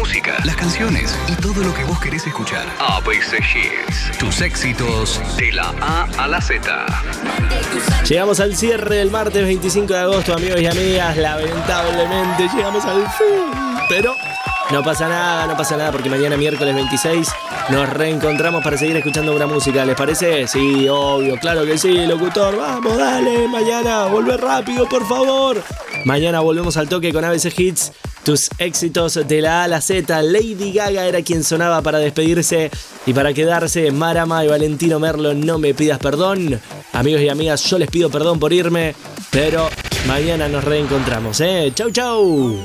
música, las canciones y todo lo que vos querés escuchar. ABC Hits. Tus éxitos de la A a la Z. Llegamos al cierre del martes 25 de agosto, amigos y amigas. Lamentablemente llegamos al fin. Pero no pasa nada, porque mañana miércoles 26 nos reencontramos para seguir escuchando buena música. ¿Les parece? Sí, obvio, claro que sí, locutor. Vamos, dale, mañana, volvé rápido, por favor. Mañana volvemos al toque con ABC Hits. Tus éxitos de la A a la Z. Lady Gaga era quien sonaba para despedirse y para quedarse. Marama y Valentino Merlo, no me pidas perdón. Amigos y amigas, yo les pido perdón por irme, pero mañana nos reencontramos, Chau, chau.